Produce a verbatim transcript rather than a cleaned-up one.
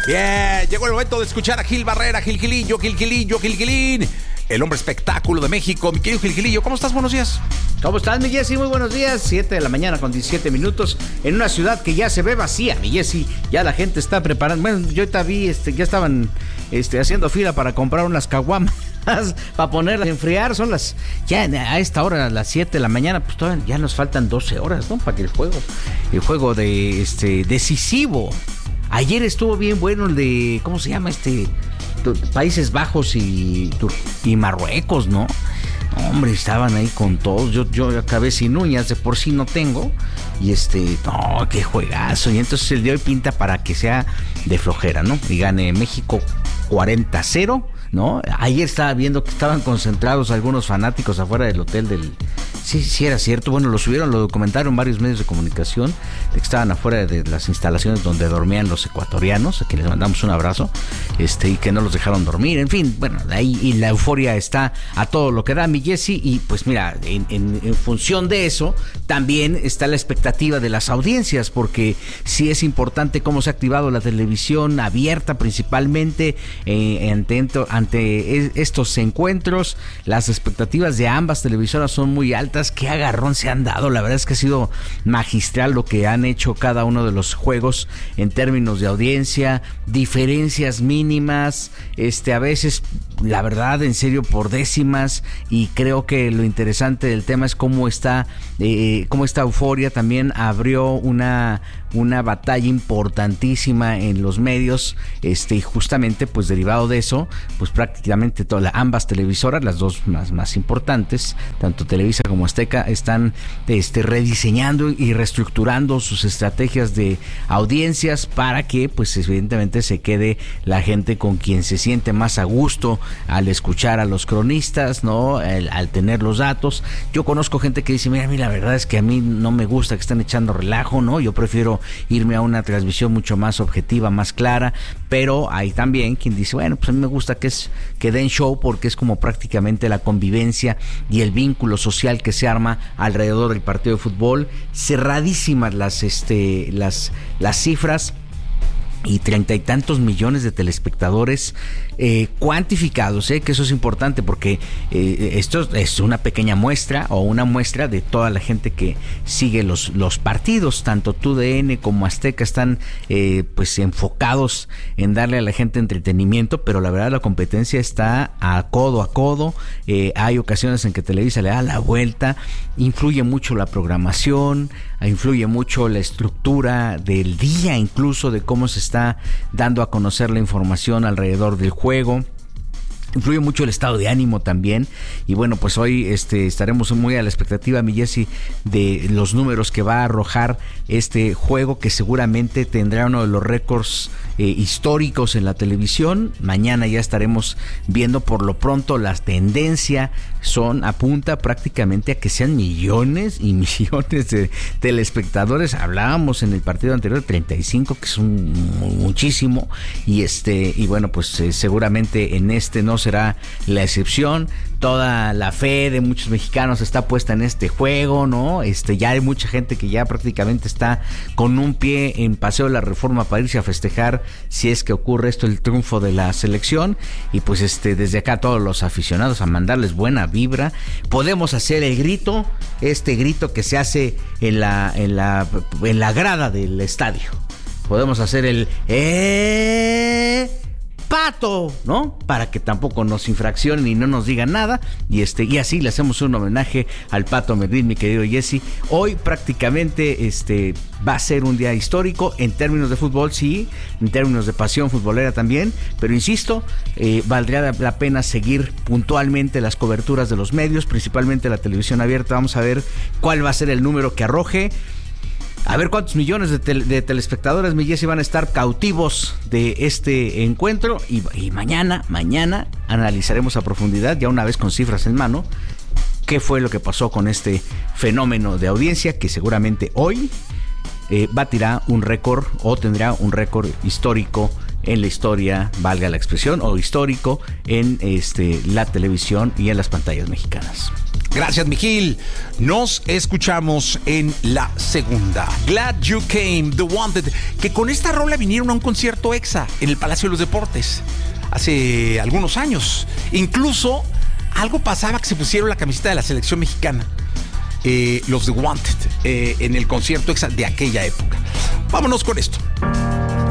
Bien, llegó el momento de escuchar a Gil Barrera, Gil Gilillo, Gil Gilillo, Gil Gilín, el hombre espectáculo de México. Mi querido Gil Gilillo, ¿cómo estás? Buenos días. ¿Cómo estás, mi Jessy? Muy buenos días. siete de la mañana con diecisiete minutos en una ciudad que ya se ve vacía, mi Jessy. Ya la gente está preparando. Bueno, yo ahorita vi, este, ya estaban este, haciendo fila para comprar unas caguamas para ponerlas a enfriar. Son las, ya a esta hora, a las siete de la mañana, pues todavía ya nos faltan doce horas, ¿no? Para que el juego, el juego de este decisivo. Ayer estuvo bien bueno el de, ¿cómo se llama este? Países Bajos y, y Marruecos, ¿no? Hombre, estaban ahí con todos. Yo, yo acabé sin uñas, de por sí no tengo. Y este, no, qué juegazo. Y entonces el de hoy pinta para que sea de flojera, ¿no? Y gane México cuarenta a cero, ¿no? Ayer estaba viendo que estaban concentrados algunos fanáticos afuera del hotel del... Sí, sí era cierto. Bueno, lo subieron, lo documentaron varios medios de comunicación, de que estaban afuera de las instalaciones donde dormían los ecuatorianos, a quienes les mandamos un abrazo, este, y que no los dejaron dormir. En fin, bueno, ahí y la euforia está a todo lo que da, mi Jessy. Y pues mira, en, en, en función de eso, también está la expectativa de las audiencias, porque sí es importante cómo se ha activado la televisión abierta, principalmente eh, ante, ante estos encuentros. Las expectativas de ambas televisoras son muy altas. Qué agarrón se han dado. La verdad es que ha sido magistral lo que han hecho cada uno de los juegos en términos de audiencia, diferencias mínimas, este, a veces, la verdad, en serio, por décimas. Y creo que lo interesante del tema es cómo está, eh, cómo esta euforia también abrió una, una batalla importantísima en los medios, este, y justamente, pues derivado de eso, pues prácticamente todas, ambas televisoras, las dos más, más importantes, tanto Televisa como Azteca, están este, rediseñando y reestructurando sus estrategias de audiencias para que, pues evidentemente, se quede la gente con quien se siente más a gusto al escuchar a los cronistas, ¿no? Al, al tener los datos. Yo conozco gente que dice, mira, a mí la verdad es que a mí no me gusta que estén echando relajo, ¿no? Yo prefiero irme a una transmisión mucho más objetiva, más clara, pero hay también quien dice, bueno, pues a mí me gusta que, es, que den show porque es como prácticamente la convivencia y el vínculo social que se arma alrededor del partido de fútbol. Cerradísimas las, este, las, las cifras y treinta y tantos millones de telespectadores eh, cuantificados, eh, que eso es importante porque eh, esto es una pequeña muestra o una muestra de toda la gente que sigue los, los partidos. Tanto T U D N como Azteca están eh, pues enfocados en darle a la gente entretenimiento, pero la verdad la competencia está a codo a codo. Eh, hay ocasiones en que Televisa le da la vuelta. Influye mucho la programación, influye mucho la estructura del día, incluso de cómo se está dando a conocer la información alrededor del juego. Influye mucho el estado de ánimo también. Y bueno, pues hoy este, estaremos muy a la expectativa, mi Jessy, de los números que va a arrojar este juego, que seguramente tendrá uno de los récords eh, históricos en la televisión. Mañana ya estaremos viendo. Por lo pronto la tendencia son apunta prácticamente a que sean millones y millones de telespectadores. Hablábamos en el partido anterior de treinta y cinco, que es un, muchísimo. Y este y bueno, pues eh, seguramente en este no será la excepción. Toda la fe de muchos mexicanos está puesta en este juego, ¿no? Este, ya hay mucha gente que ya prácticamente está con un pie en Paseo de la Reforma para irse a festejar si es que ocurre esto, el triunfo de la selección. Y pues este, desde acá todos los aficionados a mandarles buena vibra. Podemos hacer el grito, este grito que se hace en la, en la, en la grada del estadio. Podemos hacer el ¡eh! Pato, ¿no? Para que tampoco nos infraccionen y no nos digan nada. Y este y así le hacemos un homenaje al Pato Medellín, mi querido Jessy. Hoy prácticamente este va a ser un día histórico en términos de fútbol, sí, en términos de pasión futbolera también, pero insisto, eh, valdría la pena seguir puntualmente las coberturas de los medios, principalmente la televisión abierta. Vamos a ver cuál va a ser el número que arroje. A ver cuántos millones de, tel- de telespectadores, mi Jessy, van a estar cautivos de este encuentro. Y, y mañana, mañana analizaremos a profundidad, ya una vez con cifras en mano, qué fue lo que pasó con este fenómeno de audiencia que seguramente hoy eh, batirá un récord o tendrá un récord histórico en la historia, valga la expresión, o histórico en este, la televisión y en las pantallas mexicanas. Gracias, Mijil. Nos escuchamos en la segunda. Glad You Came, The Wanted, que con esta rola vinieron a un concierto EXA en el Palacio de los Deportes hace algunos años. Incluso algo pasaba que se pusieron la camiseta de la selección mexicana, eh, los The Wanted, eh, en el concierto EXA de aquella época. Vámonos con esto.